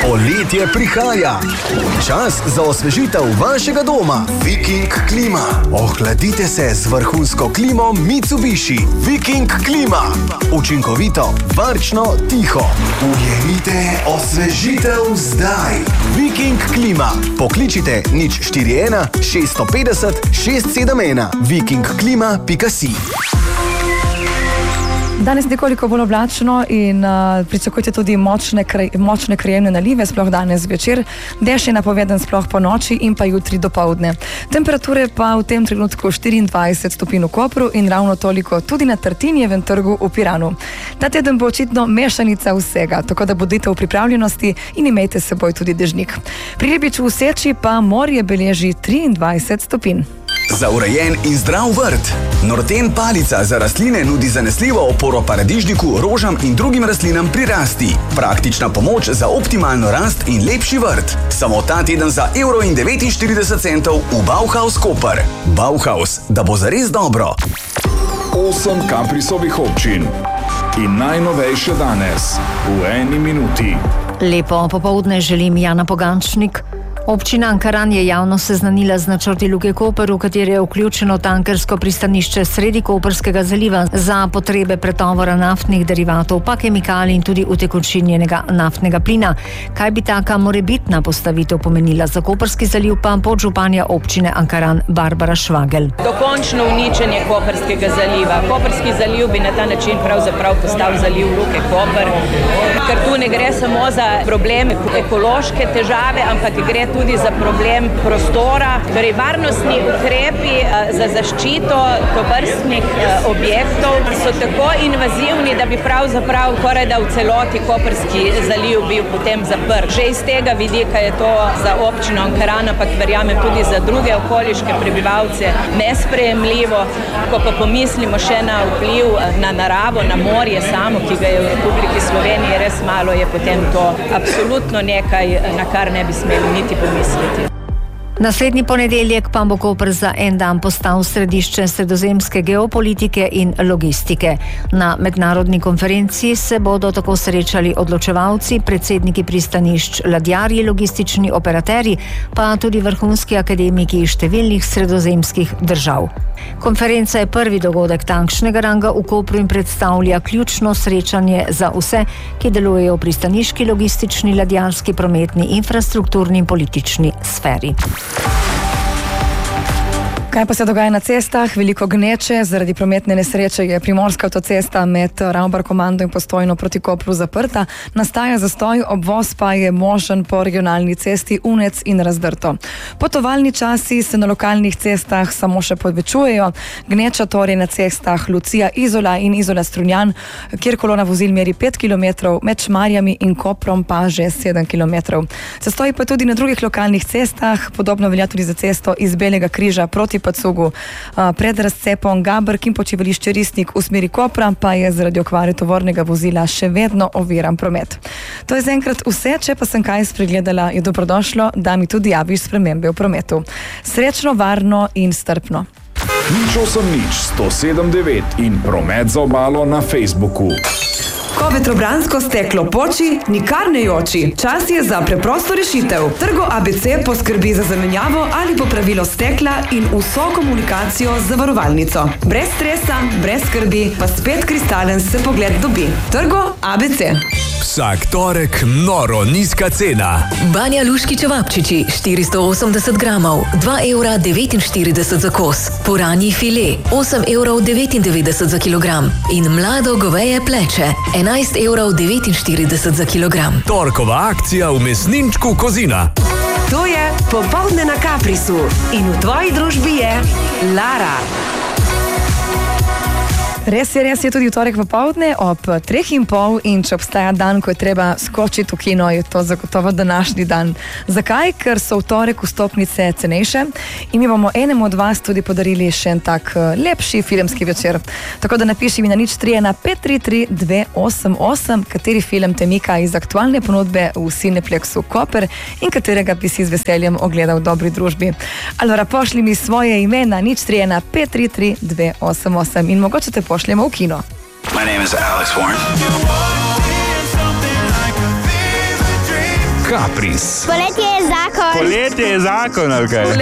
Poletje prihaja. Čas za osvežitev vašega doma. Viking klima. Ohladite se z vrhunsko klimo Mitsubishi. Viking klima. Učinkovito, varčno, tiho. Ujemite osvežitev zdaj. Viking klima. Pokličite 041 650 671. vikingklima.si. Danes nekoliko bolj oblačno in pričakujte tudi močne krajevne nalive, sploh danes zvečer. Dež je napovedan sploh po noči in pa jutri dopoldne. Temperature pa v tem trenutku 24 stopinj v Kopru in ravno toliko tudi na Tartinijevem trgu v Piranu. Ta teden bo očitno mešanica vsega, tako da bodite v pripravljenosti in imejte s seboj tudi dežnik. Pri Ribiču v Seči pa morje beleži 23 stopinj. Za urejen in zdrav vrt. Norten palica za rastline nudi zanesljivo oporo paradižniku, rožam in drugim rastlinam pri rasti. Praktična pomoč za optimalno rast in lepši vrt. Samo ta teden za €1,49 v Bauhaus Koper. Bauhaus, da bo zares dobro. 8 Kaprisovih občin. In najnovejše danes v 1 minuti. Lepo popoldne želim, Jana Pogančnik. Občina Ankaran je javno seznanila z načrti Luke Koper, v kateri je vključeno tankersko pristanišče sredi Koperskega zaliva za potrebe pretovora naftnih derivatov, pa kemikalij in tudi utekočinjenega naftnega plina. Kaj bi taka morebitna postavitev pomenila za Koperski zaliv, pa podžupanja občine Ankaran Barbara Švagel. Dokončno uničenje Koperskega zaliva. Koperski zaliv bi na ta način pravzaprav postal zaliv Luke Koper, ker tu ne gre samo za problem ekološke težave, ampak gre tudi za problem prostora. Torej, varnostni ukrepi za zaščito tovrstnih objektov so tako invazivni, da bi pravzaprav skorajda v celoti Koperski zaliv bil potem zaprt. Že iz tega vidika je to za občino Ankaran, ampak verjamem tudi za druge okoliške prebivalce nesprejemljivo. Ko pa pomislimo še na vpliv na naravo, na morje samo, ki ga je v Republiki Sloveniji res malo, je potem to absolutno nekaj, na kar ne bi smeli niti pomisliti. Naslednji ponedeljek pa bo Koper za en dan postal središče sredozemske geopolitike in logistike. Na mednarodni konferenci se bodo tako srečali odločevalci, predsedniki pristanišč, ladjarji, logistični operaterji, pa tudi vrhunski akademiki iz številnih sredozemskih držav. Konferenca je prvi dogodek takšnega ranga v Kopru in predstavlja ključno srečanje za vse, ki delujejo v pristaniški, logistični, ladjarski, prometni, infrastrukturni in politični sferi. Kaj pa se dogaja na cestah? Veliko gneče. Zaradi prometne nesreče je primorska avtocesta med Ravbar-Komando in Postojno proti Kopru zaprta. Nastaja zastoj, obvoz pa je možen po regionalni cesti Unec in Razdrto. Potovalni časi se na lokalnih cestah samo še povečujejo. Gneča torej na cestah Lucija-Izola in Izola-Strunjan, kjer kolona vozil meri 5 km, med Šmarjami in Koprom pa že 7 km. Zastoj pa tudi na drugih lokalnih cestah, podobno velja tudi za cesto iz Belega Križa proti Pacugu. Pred razcepom Gabrk in počivališče Ristnik v smeri Kopra pa je zaradi okvare tovornega vozila še vedno oviran promet. To je zaenkrat vse, če pa sem kaj spregledala, je dobrodošlo, da mi tudi javiš spremembe v prometu. Srečno, varno in strpno. 107.9 in promet za obalo na Facebooku. Ko vetrobransko steklo poči, nikar ne joči. Čas je za preprosto rešitev. Trgo ABC poskrbi za zamenjavo ali popravilo stekla in vso komunikacijo z zavarovalnico. Brez stresa, brez skrbi, pa spet kristalen se pogled dobi. Trgo ABC. Vsak torek noro nizka cena. Banja Luški čevapčiči 480 gramov, €2,49 za kos. Puranji file, €8,99 za kilogram. In mlado goveje pleče, €11,49 za kilogram. Torkova akcija v mesninčku Kozina. To je Popoldne na Kaprisu in v tvoji družbi je Lara. Res je tudi v torek popoldne ob 3:30 in če obstaja dan, ko je treba skočiti v kino, je to zagotovo današnji dan. Zakaj? Ker so v torek vstopnice cenejše in mi bomo enemu od vas tudi podarili še en tak lepši filmski večer. Tako da napiši mi na 031 533 288, kateri film te mika iz aktualne ponudbe v Cineplexu Koper in katerega bi si z veseljem ogledal v dobri družbi. Alvara, pošli mi svoje ime na 031 533 288 in mogoče te pošljemo v kino. My name is Alex Warren. Kapris. Poletje je zakon. Poletje je zakon, ali kaj?